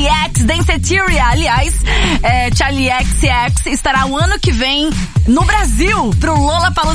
Charlie X, Danceteria. Aliás, Charlie XX estará o ano que vem no Brasil pro Lollapalooza